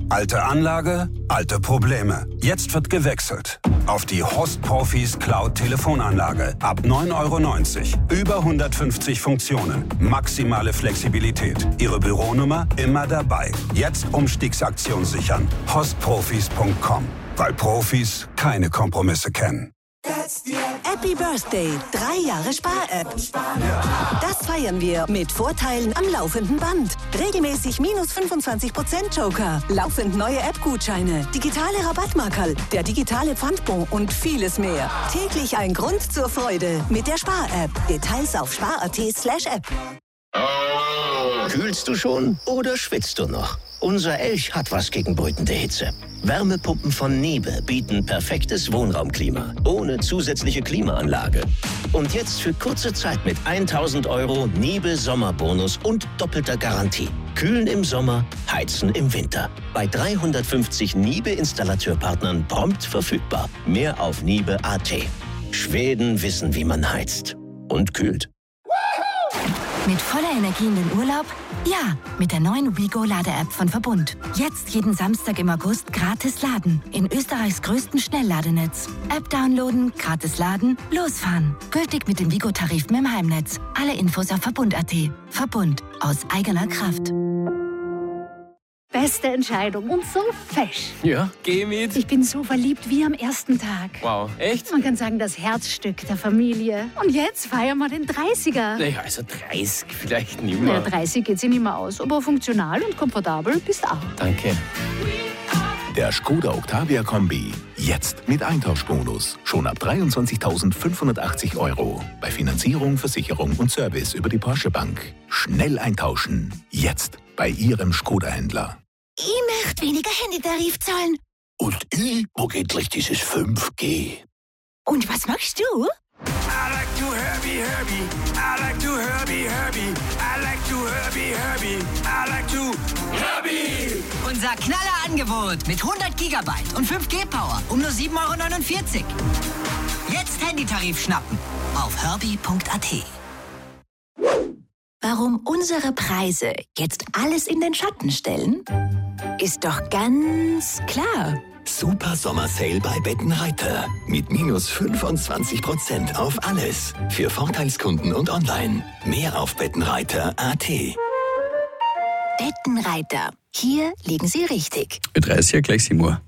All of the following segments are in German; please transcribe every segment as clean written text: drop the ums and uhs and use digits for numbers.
Alte Anlage, alte Probleme. Jetzt wird gewechselt. Auf die Host Profis Cloud Telefonanlage. Ab 9,90 €. Über 150 Funktionen. Maximale Flexibilität. Ihre Büronummer immer dabei. Jetzt Umstiegsaktion sichern. hostprofis.com. Weil Profis keine Kompromisse kennen. Happy Birthday, 3 Jahre Spar-App. Das feiern wir mit Vorteilen am laufenden Band. Regelmäßig minus 25% Joker, laufend neue App-Gutscheine, digitale Rabattmarkerl, der digitale Pfandbon und vieles mehr. Täglich ein Grund zur Freude mit der Spar-App. Details auf spar.at/app. Kühlst du schon oder schwitzt du noch? Unser Elch hat was gegen brütende Hitze. Wärmepumpen von Niebe bieten perfektes Wohnraumklima, ohne zusätzliche Klimaanlage. Und jetzt für kurze Zeit mit 1.000 € Niebe Sommerbonus und doppelter Garantie. Kühlen im Sommer, heizen im Winter. Bei 350 Niebe-Installateurpartnern prompt verfügbar. Mehr auf niebe.at. Schweden wissen, wie man heizt und kühlt. Mit voller Energie in den Urlaub? Ja, mit der neuen WeGo-Lade-App von Verbund. Jetzt jeden Samstag im August gratis laden. In Österreichs größtem Schnellladenetz. App downloaden, gratis laden, losfahren. Gültig mit dem WeGo-Tarif im Heimnetz. Alle Infos auf Verbund.at. Verbund. Aus eigener Kraft. Beste Entscheidung und so fesch. Ja, geh mit. Ich bin so verliebt wie am ersten Tag. Wow, echt? Man kann sagen, das Herzstück der Familie. Und jetzt feiern wir den 30er. Naja, also 30 vielleicht nicht Naja, mehr. 30 geht sich nicht mehr aus, aber funktional und komfortabel bist auch. Danke. Der Skoda Octavia Kombi. Jetzt mit Eintauschbonus. Schon ab 23.580 €. Bei Finanzierung, Versicherung und Service über die Porsche Bank. Schnell eintauschen. Jetzt bei Ihrem Skoda-Händler. Ich möchte weniger Handytarif zahlen. Und wo geht gleich dieses 5G? Und was machst du? I like to Herbie, Herbie. I like to Herbie, Herbie. I like to Herbie, Herbie. I like to Herbie. Unser Knallerangebot mit 100 Gigabyte und 5G-Power um nur 7,49 €. Jetzt Handytarif schnappen auf herbie.at. Warum unsere Preise jetzt alles in den Schatten stellen? Ist doch ganz klar. Super Sommersale bei Bettenreiter. Mit minus 25% auf alles. Für Vorteilskunden und online. Mehr auf bettenreiter.at. Bettenreiter. Hier liegen Sie richtig. Ö30, gleich 7 Uhr.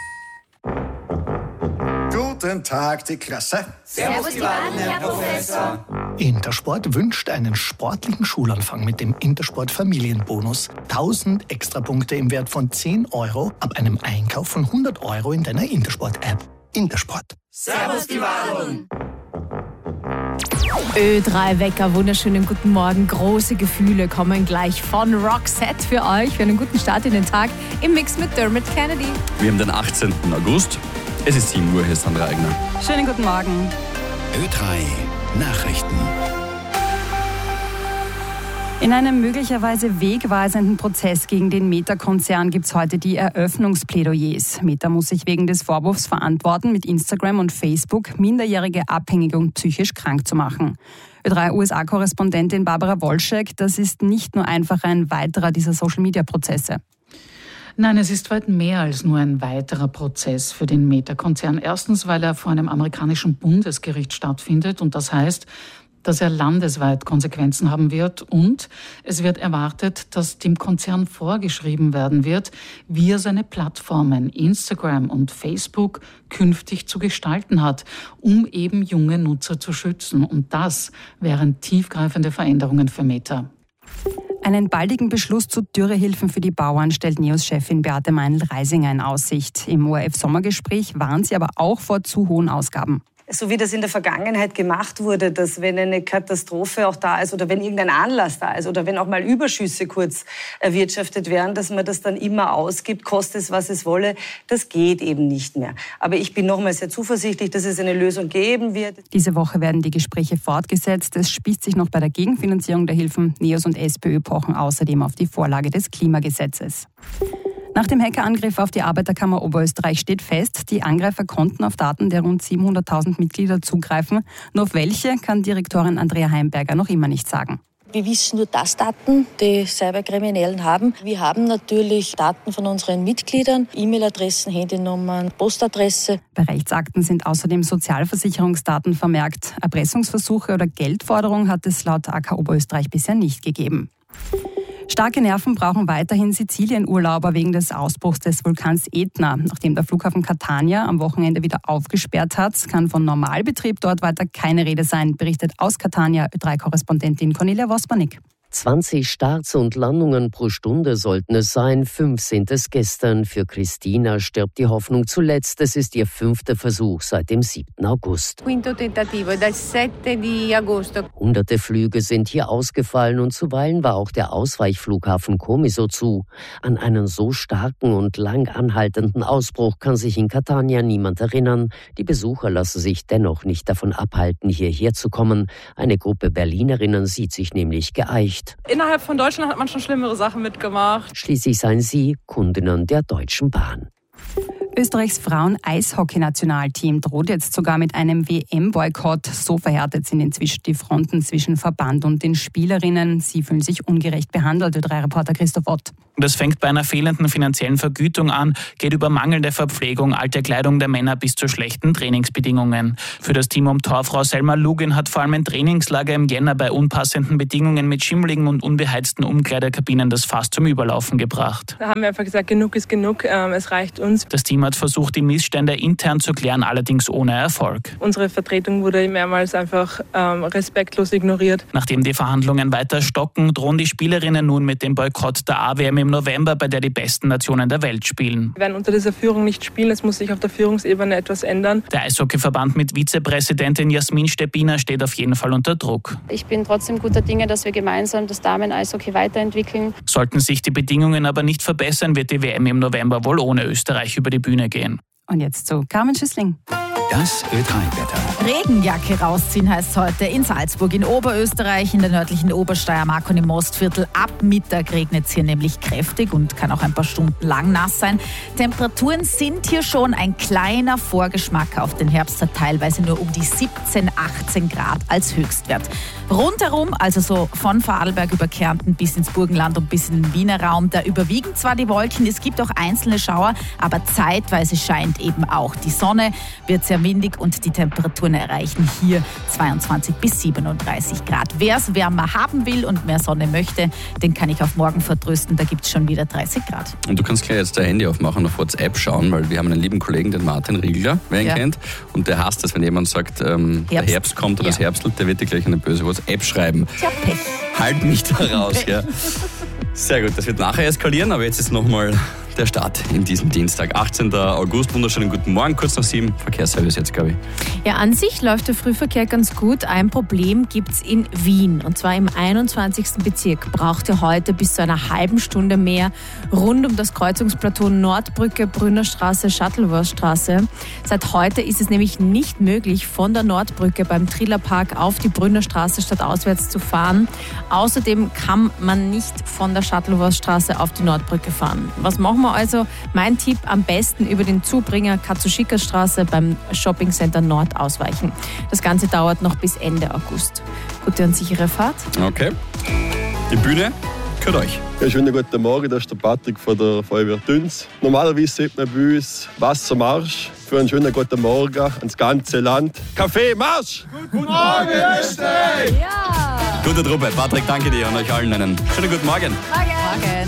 Guten Tag, die Klasse. Servus, die Wahlen, Herr Professor. Intersport wünscht einen sportlichen Schulanfang mit dem Intersport Familienbonus. 1000 Extrapunkte im Wert von 10 € ab einem Einkauf von 100 € in deiner Intersport-App. Intersport. Servus, die Wahlen. Ö3 Wecker, wunderschönen guten Morgen. Große Gefühle kommen gleich von Roxette für euch. Für einen guten Start in den Tag im Mix mit Dermot Kennedy. Wir haben den 18. August. Es ist 7 Uhr, hier ist Sandra Eigner. Schönen guten Morgen. Ö3 Nachrichten. In einem möglicherweise wegweisenden Prozess gegen den Meta-Konzern gibt es heute die Eröffnungsplädoyers. Meta muss sich wegen des Vorwurfs verantworten, mit Instagram und Facebook Minderjährige abhängig und psychisch krank zu machen. Ö3-USA-Korrespondentin Barbara Wolschek, das ist nicht nur einfach ein weiterer dieser Social-Media-Prozesse. Nein, es ist weit mehr als nur ein weiterer Prozess für den Meta-Konzern. Erstens, weil er vor einem amerikanischen Bundesgericht stattfindet und das heißt, dass er landesweit Konsequenzen haben wird und es wird erwartet, dass dem Konzern vorgeschrieben werden wird, wie er seine Plattformen Instagram und Facebook künftig zu gestalten hat, um eben junge Nutzer zu schützen. Und das wären tiefgreifende Veränderungen für Meta. Einen baldigen Beschluss zu Dürrehilfen für die Bauern stellt NEOS-Chefin Beate Meinl-Reisinger in Aussicht. Im ORF-Sommergespräch warnt sie aber auch vor zu hohen Ausgaben. So wie das in der Vergangenheit gemacht wurde, dass wenn eine Katastrophe auch da ist oder wenn irgendein Anlass da ist oder wenn auch mal Überschüsse kurz erwirtschaftet werden, dass man das dann immer ausgibt, koste es, was es wolle, das geht eben nicht mehr. Aber ich bin nochmal sehr zuversichtlich, dass es eine Lösung geben wird. Diese Woche werden die Gespräche fortgesetzt. Es spießt sich noch bei der Gegenfinanzierung der Hilfen. NEOS und SPÖ pochen außerdem auf die Vorlage des Klimagesetzes. Nach dem Hackerangriff auf die Arbeiterkammer Oberösterreich steht fest, die Angreifer konnten auf Daten der rund 700.000 Mitglieder zugreifen. Nur auf welche kann Direktorin Andrea Heimberger noch immer nicht sagen. Wir wissen nur das Daten, die Cyberkriminellen haben. Wir haben natürlich Daten von unseren Mitgliedern, E-Mail-Adressen, Handynummern, Postadresse. Bei Rechtsakten sind außerdem Sozialversicherungsdaten vermerkt. Erpressungsversuche oder Geldforderung hat es laut AK Oberösterreich bisher nicht gegeben. Starke Nerven brauchen weiterhin Sizilien-Urlauber wegen des Ausbruchs des Vulkans Etna. Nachdem der Flughafen Catania am Wochenende wieder aufgesperrt hat, kann von Normalbetrieb dort weiter keine Rede sein, berichtet aus Catania Ö3-Korrespondentin Cornelia Vospanik. 20 Starts und Landungen pro Stunde sollten es sein. 5 sind es gestern. Für Christina stirbt die Hoffnung zuletzt. Es ist ihr 5. Versuch seit dem 7. August. Hunderte Flüge sind hier ausgefallen und zuweilen war auch der Ausweichflughafen Comiso zu. An einen so starken und lang anhaltenden Ausbruch kann sich in Catania niemand erinnern. Die Besucher lassen sich dennoch nicht davon abhalten, hierher zu kommen. Eine Gruppe Berlinerinnen sieht sich nämlich geeicht. Innerhalb von Deutschland hat man schon schlimmere Sachen mitgemacht. Schließlich seien sie Kundinnen der Deutschen Bahn. Österreichs Frauen-Eishockey-Nationalteam droht jetzt sogar mit einem WM-Boykott. So verhärtet sind inzwischen die Fronten zwischen Verband und den Spielerinnen. Sie fühlen sich ungerecht behandelt, Ö3-Reporter Christoph Ott. Das fängt bei einer fehlenden finanziellen Vergütung an, geht über mangelnde Verpflegung, alte Kleidung der Männer bis zu schlechten Trainingsbedingungen. Für das Team um Torfrau Selma Lugin hat vor allem ein Trainingslager im Jänner bei unpassenden Bedingungen mit schimmligen und unbeheizten Umkleidekabinen das Fass zum Überlaufen gebracht. Da haben wir einfach gesagt, genug ist genug, es reicht uns. Das Team hat versucht, die Missstände intern zu klären, allerdings ohne Erfolg. Unsere Vertretung wurde mehrmals einfach respektlos ignoriert. Nachdem die Verhandlungen weiter stocken, drohen die Spielerinnen nun mit dem Boykott der A-WM im November, bei der die besten Nationen der Welt spielen. Wir werden unter dieser Führung nicht spielen, es muss sich auf der Führungsebene etwas ändern. Der Eishockeyverband mit Vizepräsidentin Jasmin Stepiner steht auf jeden Fall unter Druck. Ich bin trotzdem guter Dinge, dass wir gemeinsam das Damen-Eishockey weiterentwickeln. Sollten sich die Bedingungen aber nicht verbessern, wird die WM im November wohl ohne Österreich über die Bühne gehen. Und jetzt zu Carmen Schüssling. Das Ö3-Wetter. Regenjacke rausziehen heißt heute in Salzburg, in Oberösterreich, in der nördlichen Obersteiermark und im Mostviertel. Ab Mittag regnet es hier nämlich kräftig und kann auch ein paar Stunden lang nass sein. Temperaturen sind hier schon ein kleiner Vorgeschmack auf den Herbst, hat teilweise nur um die 17, 18 Grad als Höchstwert. Rundherum, also so von Vorarlberg über Kärnten bis ins Burgenland und bis in den Wiener Raum, da überwiegen zwar die Wolken, es gibt auch einzelne Schauer, aber zeitweise scheint eben auch die Sonne, wird sehr windig und die Temperaturen erreichen hier 22 bis 37 Grad. Wer es wärmer haben will und mehr Sonne möchte, den kann ich auf morgen vertrösten, da gibt es schon wieder 30 Grad. Und du kannst gleich jetzt dein Handy aufmachen und auf WhatsApp schauen, weil wir haben einen lieben Kollegen, den Martin Riegler, wer ihn kennt, und der hasst es, wenn jemand sagt, der Herbst kommt oder das Herbstl, der wird dir gleich eine böse WhatsApp schreiben. Tja, Pech. Halt mich da raus. Ja. Sehr gut, das wird nachher eskalieren, aber jetzt ist nochmal der Start in diesem Dienstag, 18. August. Wunderschönen guten Morgen, kurz nach 7, Verkehrsservice jetzt, glaube ich. Ja, an sich läuft der Frühverkehr ganz gut. Ein Problem gibt es in Wien, und zwar im 21. Bezirk. Braucht ihr heute bis zu einer halben Stunde mehr rund um das Kreuzungsplateau Nordbrücke, Brünnerstraße, Shuttleworthstraße. Seit heute ist es nämlich nicht möglich, von der Nordbrücke beim Trillerpark auf die Brünnerstraße stadtauswärts zu fahren. Außerdem kann man nicht von der Shuttleworthstraße auf die Nordbrücke fahren. Was machen wir also? Mein Tipp, am besten über den Zubringer Katzuschika-Straße beim Shoppingcenter Nord ausweichen. Das Ganze dauert noch bis Ende August. Gute und sichere Fahrt. Okay. Die Bühne gehört euch. Ja, schönen guten Morgen, das ist der Patrick von der Feuerwehr Düns. Normalerweise sieht man bei uns Wassermarsch. Für einen schönen guten Morgen ans ganze Land. Kaffee, Marsch! Guten Morgen, Österreich! Ja! Gute Truppe. Patrick, danke dir und euch allen einen schönen guten Morgen. Morgen.